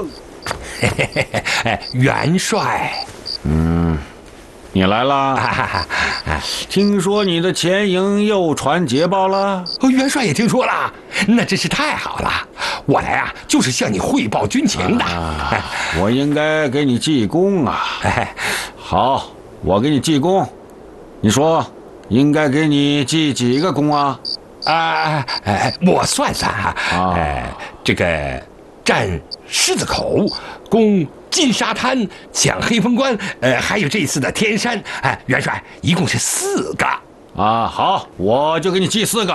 元帅。 你来了。听说你的前营又传捷报了？ 元帅也听说了，那真是太好了。我来啊，就是向你汇报军情的。 我应该给你记功啊。好，我给你记功。你说应该给你记几个功啊？ 我算算啊，这个占狮子口，攻金沙滩，抢黑风关，还有这次的天山，元帅一共是4个。 好，我就给你记4个。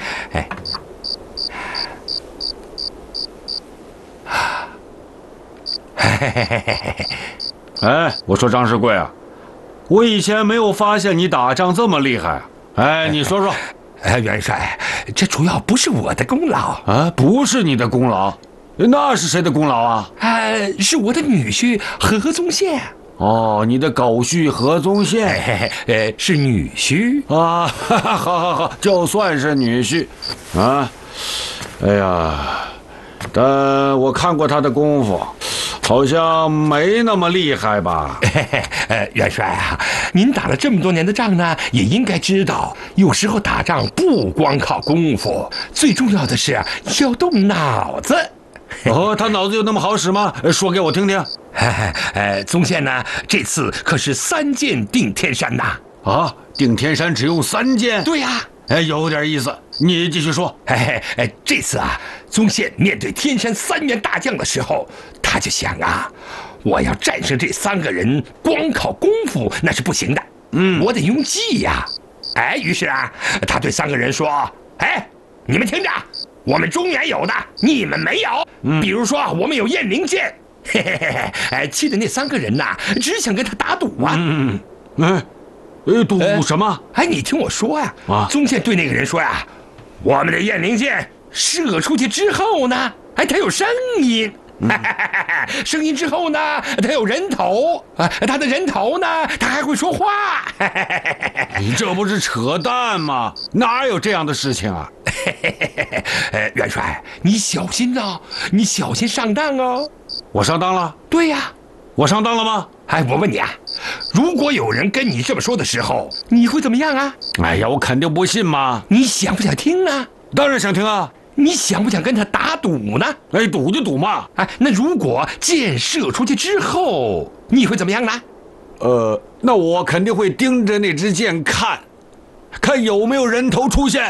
我说张世贵啊，我以前没有发现你打仗这么厉害。你说说。 元帅，这主要不是我的功劳啊，不是你的功劳，那是谁的功劳啊？ 是我的女婿何宗宪。 哦，你的狗婿何宗宪， 是女婿啊。好，就算是女婿啊。哎呀，但我看过他的功夫，好像没那么厉害吧？ 元帅啊，您打了这么多年的仗呢，也应该知道，有时候打仗不光靠功夫，最重要的是要动脑子。 他脑子有那么好使吗？说给我听听。 宗宪呢，这次可是3箭定天山呐！ 定天山只用3箭？ 对呀。 有点意思，你继续说。 这次啊，宗宪面对天山3员大将的时候，他就想啊，我要战胜这3个人，光靠功夫那是不行的。我得用计呀。于是啊，他对3个人说：“你们听着，我们中原有的，你们没有。比如说，我们有雁翎箭。”气的那3个人呐，只想跟他打赌啊。 赌什么？ 你听我说呀。宗宪对那个人说呀：“我们的雁翎箭射出去之后呢，它有声音。声音之后呢，它有人头。它的人头呢，它还会说话。” 你这不是扯淡吗？哪有这样的事情啊？ 元帅，你小心啊，你小心上当哦。 我上当了？ 对呀。 我上当了吗？ 我问你啊，如果有人跟你这么说的时候，你会怎么样啊？ 我肯定不信嘛。 你想不想听啊？ 当然想听啊。 你想不想跟他打赌呢？ 赌就赌嘛。 那如果箭射出去之后，你会怎么样呢？ 那我肯定会盯着那支箭看有没有人头出现。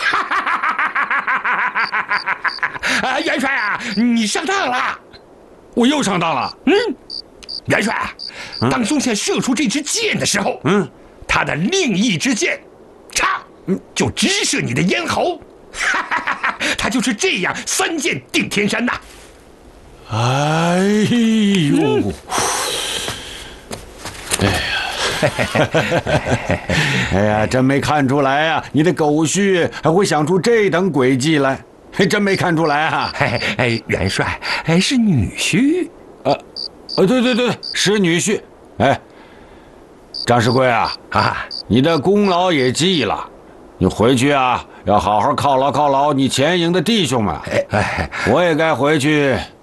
元帅啊，你上当了。 我又上当了。 元帅啊，当宗宪射出这支箭的时候，他的另一支箭，就直射你的咽喉。他就是这样3箭定天山呐。 真没看出来啊，你的狗婿还会想出这等诡计来，真没看出来啊。 元帅，是女婿。 对，是女婿。张世贵啊，你的功劳也记了，你回去啊要好好犒劳犒劳你前营的弟兄们。我也该回去